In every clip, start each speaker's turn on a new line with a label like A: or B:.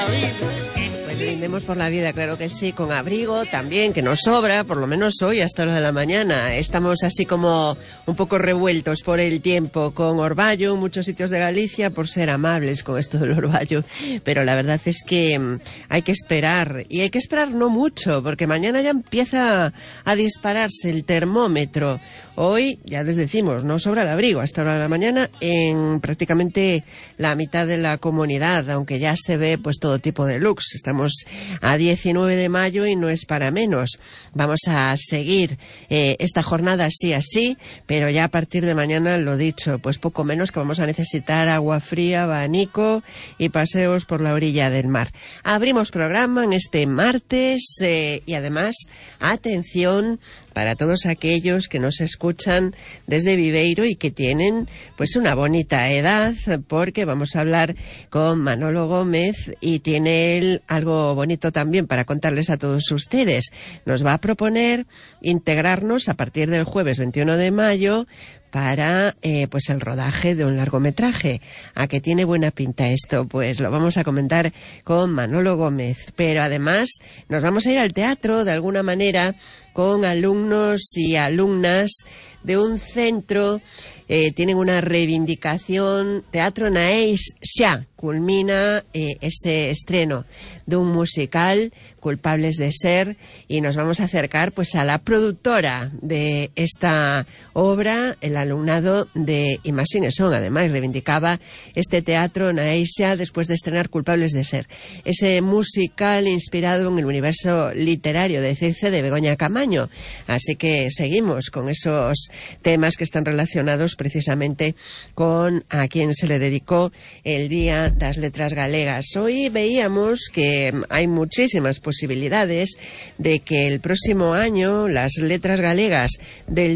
A: Pues brindemos por la vida, claro que sí, con abrigo también, que nos sobra, por lo menos hoy hasta la de la mañana. Estamos así como un poco revueltos por el tiempo, con orvallo en muchos sitios de Galicia, por ser amables con esto del orvallo. Pero la verdad es que hay que esperar, y hay que esperar no mucho, porque mañana ya empieza a dispararse el termómetro. Hoy, ya les decimos, no sobra el abrigo hasta hora de la mañana en prácticamente la mitad de la comunidad, aunque ya se ve pues todo tipo de looks. Estamos a 19 de mayo y no es para menos. Vamos a seguir esta jornada así, pero ya a partir de mañana, lo dicho, pues poco menos que vamos a necesitar agua fría, abanico y paseos por la orilla del mar. Abrimos programa en este martes y además, atención, para todos aquellos que nos escuchan desde Viveiro y que tienen pues una bonita edad, porque vamos a hablar con Manolo Gómez y tiene él algo bonito también para contarles a todos ustedes. Nos va a proponer integrarnos a partir del jueves 21 de mayo para pues el rodaje de un largometraje. ¿A que tiene buena pinta esto? Pues lo vamos a comentar con Manolo Gómez. Pero además nos vamos a ir al teatro de alguna manera con alumnos y alumnas de un centro. Tienen una reivindicación. Teatro Naeix xa culmina ese estreno de un musical, Culpables de Ser, y nos vamos a acercar pues a la productora de esta obra. El alumnado de Imagine Son, además, reivindicaba este teatro Naeix xa después de estrenar Culpables de Ser, ese musical inspirado en el universo literario de Circe de Begoña Camaño. Así que seguimos con esos temas que están relacionados precisamente con a quien se le dedicó el Día das Letras Galegas. Hoy veíamos que hay muchísimas posibilidades de que el próximo año las letras galegas del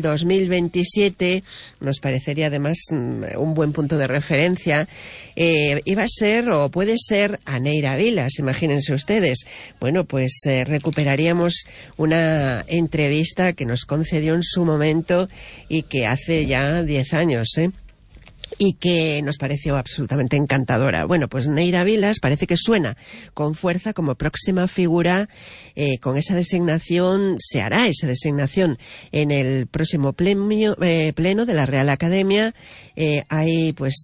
A: 2027, nos parecería además un buen punto de referencia, iba a ser o puede ser Aneira Vilas, imagínense ustedes. Bueno, pues recuperaríamos una entrevista que nos concedió en su momento y que hace ya 10 años, y que nos pareció absolutamente encantadora. Bueno, pues Neira Vilas parece que suena con fuerza como próxima figura. Con esa designación, se hará esa designación en el próximo pleno de la Real Academia. Hay pues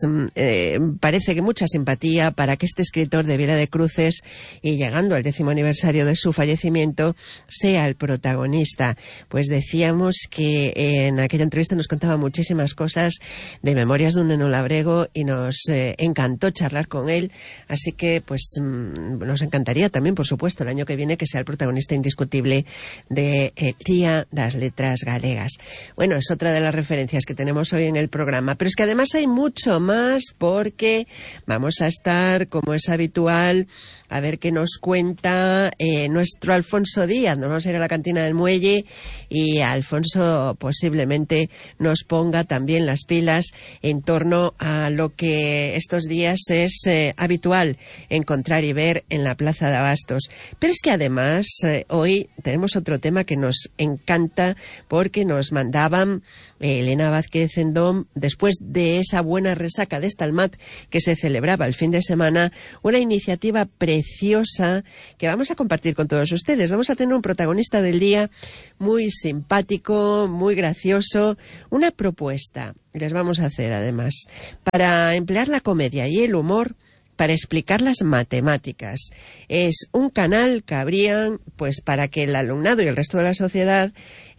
A: parece que mucha simpatía para que este escritor de Viera de Cruces, y llegando al 10º aniversario de su fallecimiento, sea el protagonista. Pues decíamos que en aquella entrevista nos contaba muchísimas cosas de Memorias de un neno labrego y nos encantó charlar con él. Así que pues nos encantaría también, por supuesto, el año que viene que sea el protagonista indiscutible de Día das Letras Galegas. Bueno, es otra de las referencias que tenemos hoy en el programa, pero es que además hay mucho más, porque vamos a estar, como es habitual, a ver qué nos cuenta nuestro Alfonso Díaz. Nos vamos a ir a la cantina del Muelle y Alfonso posiblemente nos ponga también las pilas en torno a lo que estos días es habitual encontrar y ver en la Plaza de Abastos. Pero es que además hoy tenemos otro tema que nos encanta, porque nos mandaban Elena Vázquez Endón, después de esa buena resaca de Estalmat que se celebraba el fin de semana, una iniciativa preciosa que vamos a compartir con todos ustedes. Vamos a tener un protagonista del día muy simpático, muy gracioso, una propuesta les vamos a hacer además para emplear la comedia y el humor para explicar las matemáticas. Es un canal que abrían pues para que el alumnado y el resto de la sociedad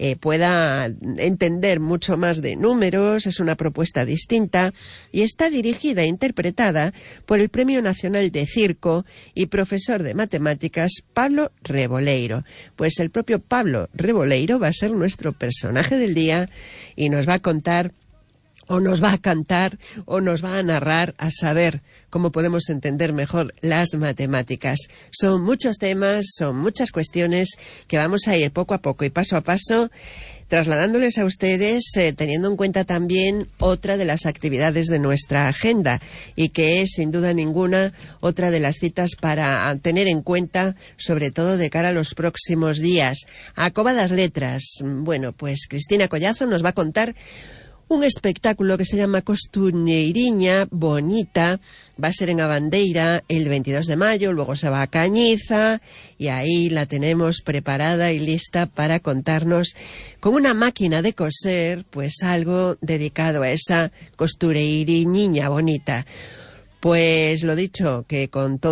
A: pueda entender mucho más de números. Es una propuesta distinta y está dirigida e interpretada por el Premio Nacional de Circo y profesor de matemáticas Pablo Reboleiro. Pues el propio Pablo Reboleiro va a ser nuestro personaje del día y nos va a contar, o nos va a cantar, o nos va a narrar, a saber cómo podemos entender mejor las matemáticas. Son muchos temas, son muchas cuestiones que vamos a ir poco a poco y paso a paso trasladándoles a ustedes, teniendo en cuenta también otra de las actividades de nuestra agenda, y que es, sin duda ninguna, otra de las citas para tener en cuenta, sobre todo de cara a los próximos días. A Cova das Letras. Bueno, pues Cristina Collazo nos va a contar un espectáculo que se llama Costureiriña Bonita. Va a ser en Abandeira el 22 de mayo, luego se va a Cañiza y ahí la tenemos preparada y lista para contarnos con una máquina de coser, pues algo dedicado a esa costureiriña bonita. Pues lo dicho, que con todo